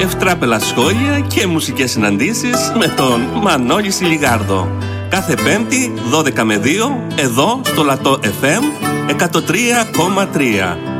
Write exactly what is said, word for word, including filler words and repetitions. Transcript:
Ευτράπελα σχόλια και μουσικές συναντήσεις με τον Μανώλη Σιλιγάρδο. Κάθε Πέμπτη δώδεκα με δύο εδώ στο Λατό εφ εμ εκατόν τρία κόμμα τρία.